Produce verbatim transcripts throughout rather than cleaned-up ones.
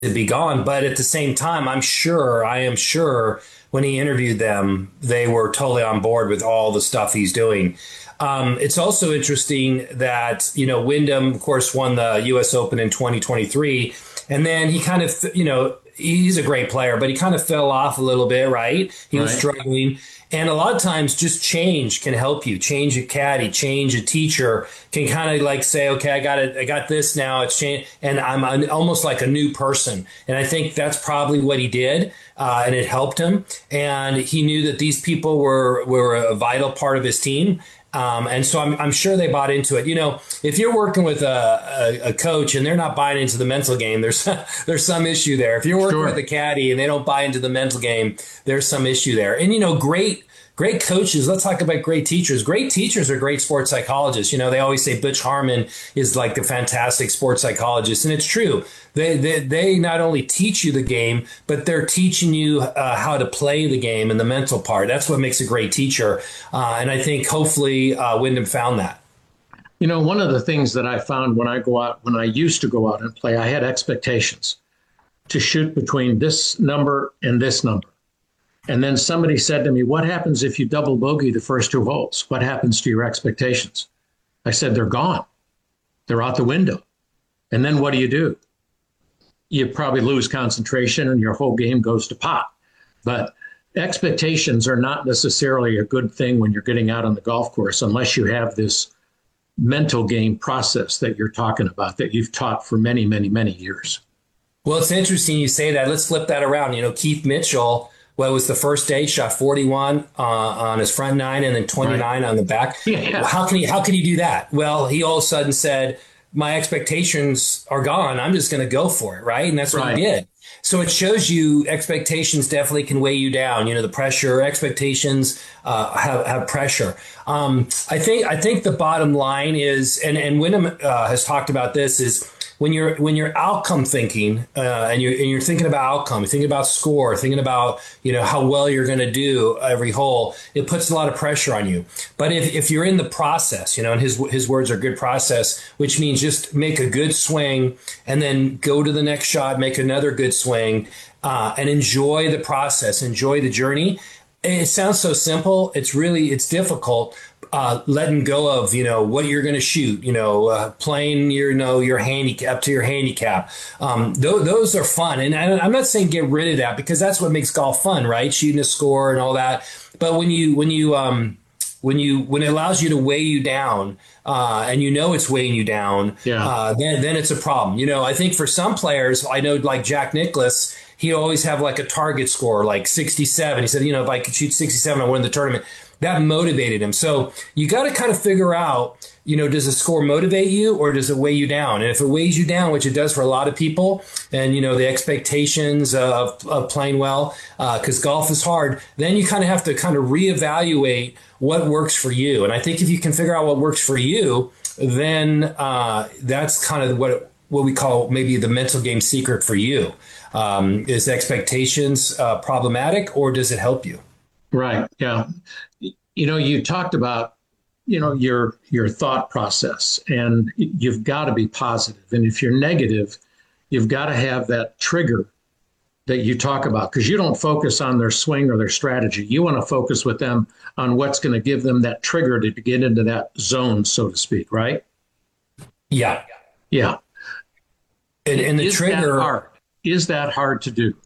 to be gone. But at the same time, I'm sure, I am sure when he interviewed them, they were totally on board with all the stuff he's doing. Um, it's also interesting that, you know, Wyndham, of course, won the U S Open in twenty twenty-three. And then he kind of, you know, he's a great player, but he kind of fell off a little bit, right? He was Right. struggling. And a lot of times just change can help you. Change a caddy, change a teacher can kind of like say, okay, I got it. I got this now. It's changed. And I'm an, almost like a new person. And I think that's probably what he did. Uh, and it helped him. And he knew that these people were, were a vital part of his team. Um, and so I'm, I'm sure they bought into it. You know, if you're working with a, a, a coach and they're not buying into the mental game, there's there's some issue there. If you're working Sure. with a caddy and they don't buy into the mental game, there's some issue there. And, you know, great great coaches. Let's talk about great teachers. Great teachers are great sports psychologists. You know, they always say Butch Harmon is like the fantastic sports psychologist. And it's true. They, they, they not only teach you the game, but they're teaching you uh, how to play the game and the mental part. That's what makes a great teacher. Uh, and I think hopefully uh, Wyndham found that. You know, one of the things that I found when I go out, when I used to go out and play, I had expectations to shoot between this number and this number. And then somebody said to me, what happens if you double bogey the first two holes? What happens to your expectations? I said, they're gone. They're out the window. And then what do you do? You probably lose concentration and your whole game goes to pot. But expectations are not necessarily a good thing when you're getting out on the golf course unless you have this mental game process that you're talking about that you've taught for many, many, many years. Well, it's interesting you say that. Let's flip that around. You know, Keith Mitchell, well, it was the first day, shot forty-one uh, on his front nine and then twenty-nine right. on the back. Yeah. Well, how can he, how can he do that? Well, he all of a sudden said, my expectations are gone. I'm just going to go for it. Right. And that's what right. he did. So it shows you expectations definitely can weigh you down. You know, the pressure, expectations uh, have, have pressure. Um, I think I think the bottom line is, and, and Wyndham uh, has talked about this, is when you're when you're outcome thinking uh, and you're and you're thinking about outcome, you're thinking about score, thinking about, you know, how well you're going to do every hole, it puts a lot of pressure on you. But if, if you're in the process, you know, and his his words are good process, which means just make a good swing and then go to the next shot, make another good swing, uh, and enjoy the process, enjoy the journey. It sounds so simple. It's really it's difficult. Uh, letting go of, you know, what you're going to shoot, you know, uh, playing your, you know, your handicap up to your handicap. Um, th- those are fun. And I, I'm not saying get rid of that because that's what makes golf fun, right? Shooting a score and all that. But when you, when you, um, when you, when it allows you to weigh you down, uh, and you know, it's weighing you down, yeah. uh, then, then it's a problem. You know, I think for some players, I know like Jack Nicklaus, he always have like a target score, like sixty-seven. He said, you know, if I could shoot sixty-seven, I win the tournament. That motivated him. So you got to kind of figure out, you know, does the score motivate you or does it weigh you down? And if it weighs you down, which it does for a lot of people, and, you know, the expectations of, of playing well, because uh, golf is hard, then you kind of have to kind of reevaluate what works for you. And I think if you can figure out what works for you, then uh, that's kind of what what we call maybe the mental game secret for you. Um, is expectations uh, problematic or does it help you? Right. Yeah. You know, you talked about, you know, your your thought process, and you've got to be positive. And if you're negative, you've got to have that trigger that you talk about, because you don't focus on their swing or their strategy. You want to focus with them on what's going to give them that trigger to get into that zone, so to speak. Right. Yeah. Yeah. And, and the Is trigger. That hard? Is that hard to do?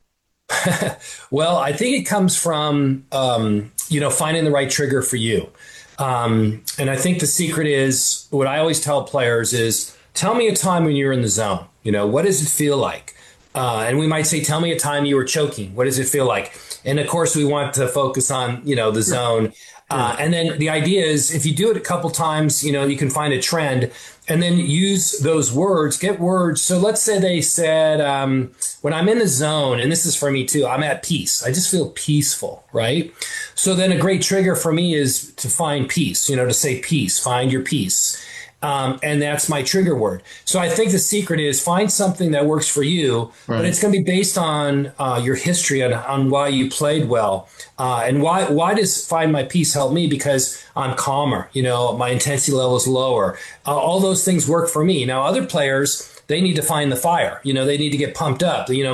Well, I think it comes from, um, you know, finding the right trigger for you. Um, and I think the secret is what I always tell players is tell me a time when you're in the zone. You know, what does it feel like? Uh, and we might say, tell me a time you were choking. What does it feel like? And of course, we want to focus on, you know, the zone. Uh, and then the idea is if you do it a couple times, you know, you can find a trend and then use those words, get words. So let's say they said, um, when I'm in the zone, and this is for me too, I'm at peace. I just feel peaceful, right? So then a great trigger for me is to find peace, you know, to say peace, find your peace. Um, and that's my trigger word. So I think the secret is find something that works for you, right. But it's going to be based on uh, your history and on why you played well. Uh, and why why does find my peace help me? Because I'm calmer, you know, my intensity level is lower. Uh, all those things work for me. Now, other players, they need to find the fire. You know, they need to get pumped up. You know,